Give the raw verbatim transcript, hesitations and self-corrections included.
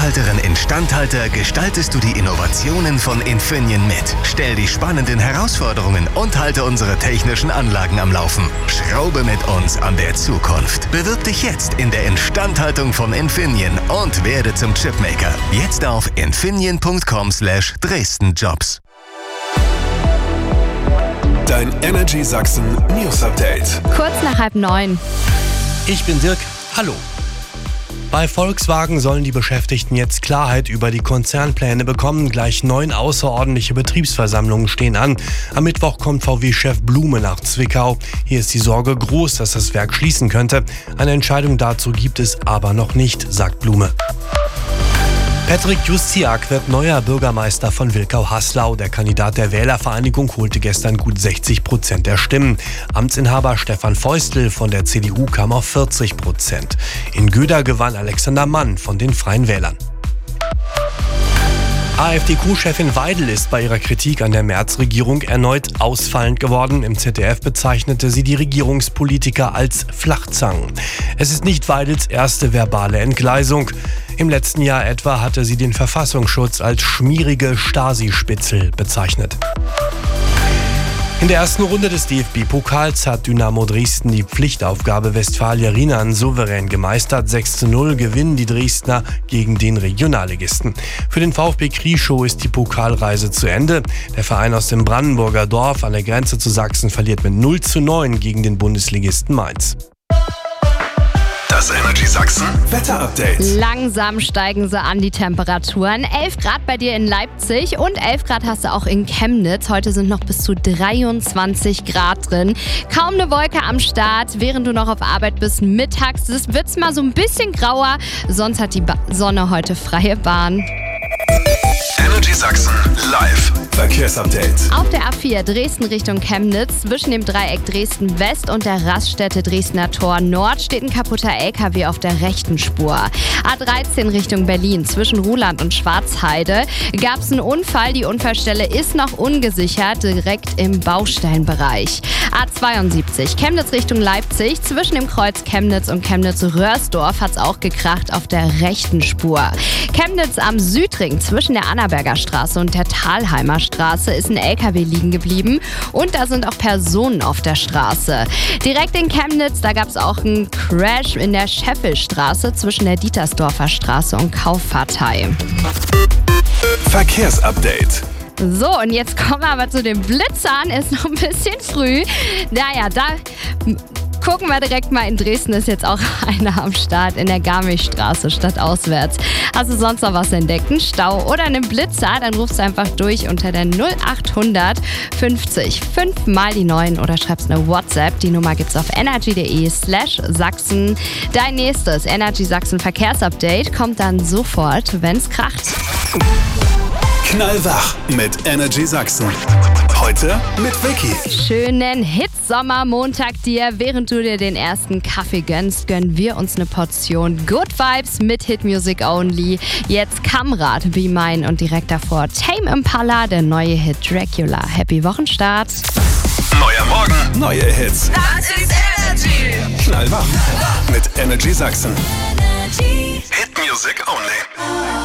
Instandhalterin, Instandhalter gestaltest du die Innovationen von Infineon mit. Stell die spannenden Herausforderungen und halte unsere technischen Anlagen am Laufen. Schraube mit uns an der Zukunft. Bewirb dich jetzt in der Instandhaltung von Infineon und werde zum Chipmaker. Jetzt auf infineon punkt com slash Dresden Jobs. Dein Energy Sachsen News Update. Kurz nach halb neun. Ich bin Dirk. Hallo. Bei Volkswagen sollen die Beschäftigten jetzt Klarheit über die Konzernpläne bekommen. Gleich neun außerordentliche Betriebsversammlungen stehen an. Am Mittwoch kommt V W-Chef Blume nach Zwickau. Hier ist die Sorge groß, dass das Werk schließen könnte. Eine Entscheidung dazu gibt es aber noch nicht, sagt Blume. Patrick Justiak wird neuer Bürgermeister von Wilkau-Haslau. Der Kandidat der Wählervereinigung holte gestern gut sechzig Prozent der Stimmen. Amtsinhaber Stefan Feustl von der C D U kam auf vierzig Prozent. In Göda gewann Alexander Mann von den Freien Wählern. AfD-Chefin Weidel ist bei ihrer Kritik an der Merz-Regierung erneut ausfallend geworden. Im Z D F bezeichnete sie die Regierungspolitiker als Flachzangen. Es ist nicht Weidels erste verbale Entgleisung. Im letzten Jahr etwa hatte sie den Verfassungsschutz als schmierige Stasi-Spitzel bezeichnet. In der ersten Runde des D F B-Pokals hat Dynamo Dresden die Pflichtaufgabe Westfalia Rienan souverän gemeistert. sechs zu null gewinnen die Dresdner gegen den Regionalligisten. Für den VfB Krieschow ist die Pokalreise zu Ende. Der Verein aus dem Brandenburger Dorf an der Grenze zu Sachsen verliert mit null zu neun gegen den Bundesligisten Mainz. Das Energy Sachsen Wetter-Update. Langsam steigen sie an, die Temperaturen. elf Grad bei dir in Leipzig und elf Grad hast du auch in Chemnitz. Heute sind noch bis zu dreiundzwanzig Grad drin. Kaum eine Wolke am Start, während du noch auf Arbeit bist. Mittags wird es mal so ein bisschen grauer. Sonst hat die ba- Sonne heute freie Bahn. Energy Sachsen live Verkehrsupdate. Auf der A vier Dresden Richtung Chemnitz zwischen dem Dreieck Dresden West und der Raststätte Dresdner Tor Nord steht ein kaputter L K W auf der rechten Spur. A dreizehn Richtung Berlin zwischen Ruhland und Schwarzheide gab es einen Unfall. Die Unfallstelle ist noch ungesichert, direkt im Baustellenbereich. A zweiundsiebzig Chemnitz Richtung Leipzig zwischen dem Kreuz Chemnitz und Chemnitz-Röhrsdorf hat es auch gekracht auf der rechten Spur. Chemnitz am Südring zwischen der Annaberger Straße und der Thalheimer Straße ist ein L K W liegen geblieben und da sind auch Personen auf der Straße. Direkt in Chemnitz, da gab es auch einen Crash in der Scheffelstraße zwischen der Dietersdorfer Straße und Kaufpartei. Verkehrsupdate. So, und jetzt kommen wir aber zu den Blitzern. Ist noch ein bisschen früh. Naja, da gucken wir direkt mal. In Dresden ist jetzt auch einer am Start in der Garmischstraße statt auswärts. Hast du sonst noch was entdeckt? Einen Stau oder einen Blitzer? Dann rufst du einfach durch unter der null achthundert fünfzig fünf mal die neun oder schreibst eine WhatsApp. Die Nummer gibt's auf energy.de slash Sachsen. Dein nächstes Energy Sachsen Verkehrsupdate kommt dann sofort, wenn's kracht. Knallwach mit Energy Sachsen. Heute mit Vicky. Schönen Hit-Sommer-Montag dir. Während du dir den ersten Kaffee gönnst, gönnen wir uns eine Portion Good Vibes mit Hit Music Only. Jetzt Kamrat, Be Mine und direkt davor Tame Impala, der neue Hit Dracula. Happy Wochenstart. Neuer Morgen, neue Hits. Das ist Energy. Knallwach mit Energy Sachsen. Energy. Hit Music Only.